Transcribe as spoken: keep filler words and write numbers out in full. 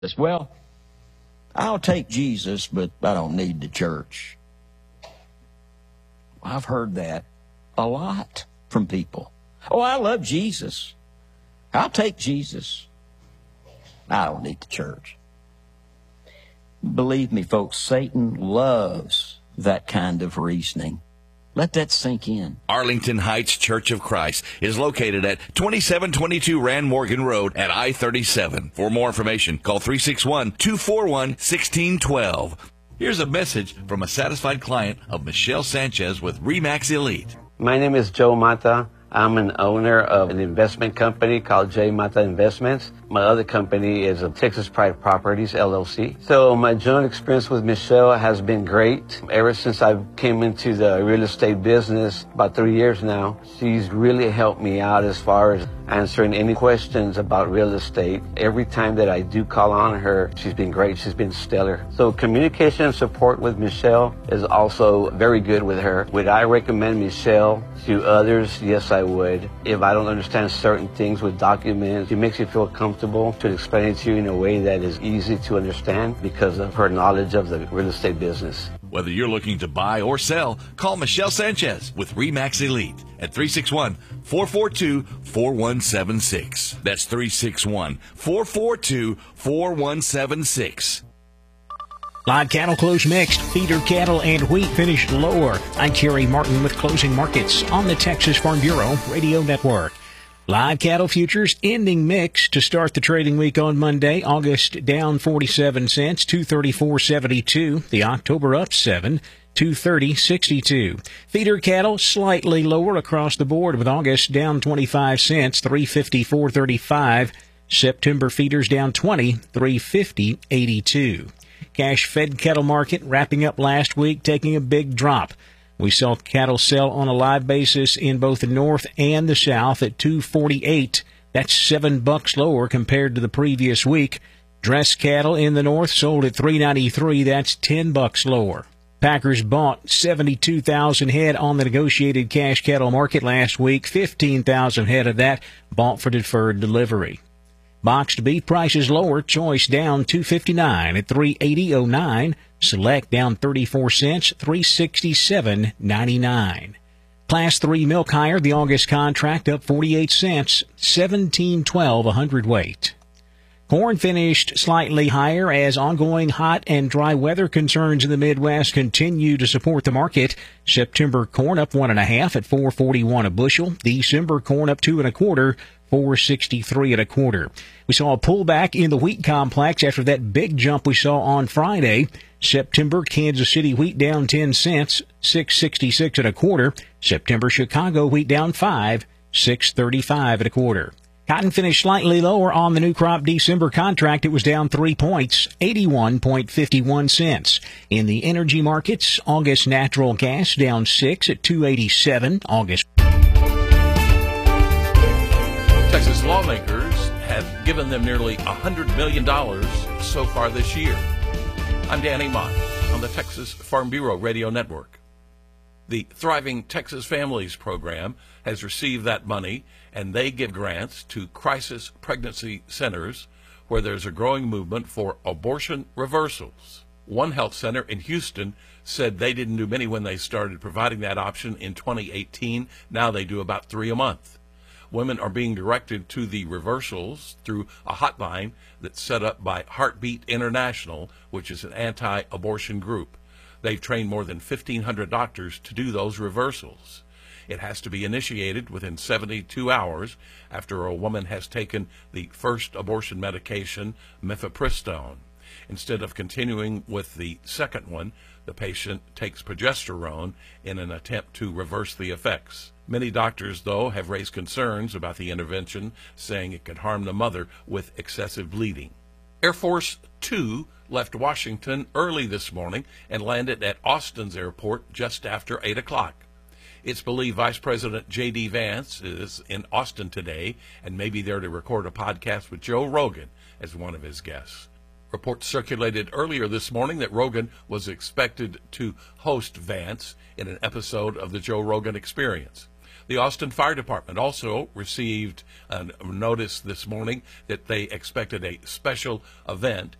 Well, I'll take Jesus, but I don't need the church. I've heard that a lot from people. Oh, I love Jesus. I'll take Jesus. I don't need the church. Believe me, folks, Satan loves that kind of reasoning. Let that sink in. Arlington Heights Church of Christ is located at twenty-seven twenty-two Rand Morgan Road at I thirty-seven. For more information, call three six one, two four one, one six one two. Here's a message from a satisfied client of Michelle Sanchez with RE/MAX Elite. My name is Joe Mata. I'm an owner of an investment company called J Mata Investments. My other company is a Texas Pride Properties, L L C. So my joint experience with Michelle has been great. Ever since I came into the real estate business about three years now, she's really helped me out as far as answering any questions about real estate. Every time that I do call on her, she's been great. She's been stellar. So communication and support with Michelle is also very good with her. Would I recommend Michelle to others? Yes, I would. If I don't understand certain things with documents, she makes you feel comfortable to explain it to you in a way that is easy to understand because of her knowledge of the real estate business. Whether you're looking to buy or sell, call Michelle Sanchez with RE/MAX Elite at three six one, four four two, four one seven six. That's three six one, four four two, four one seven six. Live cattle close mixed. Feeder cattle and wheat finished lower. I'm Kerry Martin with closing markets on the Texas Farm Bureau Radio Network. Live cattle futures ending mixed to start the trading week on Monday. August down forty-seven cents, two thirty-four seventy-two. The October up seven, two thirty sixty-two. Feeder cattle slightly lower across the board with August down twenty-five cents, three fifty-four thirty-five. September feeders down twenty, three fifty eighty-two. Cash fed cattle market wrapping up last week, taking a big drop. We saw cattle sell on a live basis in both the north and the south at two forty-eight. That's seven bucks lower compared to the previous week. Dress cattle in the north sold at three ninety-three. That's ten bucks lower. Packers bought seventy-two thousand head on the negotiated cash cattle market last week. fifteen thousand head of that bought for deferred delivery. Boxed beef prices lower. Choice down two fifty-nine at three eighty oh nine. Select down thirty-four cents, three sixty-seven ninety-nine. Class three milk higher. The August contract up forty-eight cents, seventeen twelve a hundredweight. Corn finished slightly higher as ongoing hot and dry weather concerns in the Midwest continue to support the market. September corn up one and a half at four forty-one a bushel. December corn up two and a quarter, four sixty-three and a quarter. We saw a pullback in the wheat complex after that big jump we saw on Friday. September Kansas City wheat down ten cents, six sixty-six and a quarter. September Chicago wheat down five, six thirty-five and a quarter. Cotton finished slightly lower on the new crop December contract. It was down three points, eighty-one fifty-one cents. In the energy markets, August natural gas down six at two eighty-seven. August. Texas lawmakers have given them nearly one hundred million dollars so far this year. I'm Danny Mott on the Texas Farm Bureau Radio Network. The Thriving Texas Families program has received that money, and they give grants to crisis pregnancy centers where there's a growing movement for abortion reversals. One health center in Houston said they didn't do many when they started providing that option in twenty eighteen. Now they do about three a month. Women are being directed to the reversals through a hotline that's set up by Heartbeat International, which is an anti-abortion group. They've trained more than fifteen hundred doctors to do those reversals. It has to be initiated within seventy-two hours after a woman has taken the first abortion medication, mifepristone. Instead of continuing with the second one, the patient takes progesterone in an attempt to reverse the effects. Many doctors, though, have raised concerns about the intervention, saying it could harm the mother with excessive bleeding. Air Force Two left Washington early this morning and landed at Austin's airport just after eight o'clock. It's believed Vice President J D Vance is in Austin today and may be there to record a podcast with Joe Rogan as one of his guests. Reports circulated earlier this morning that Rogan was expected to host Vance in an episode of the Joe Rogan Experience. The Austin Fire Department also received a notice this morning that they expected a special event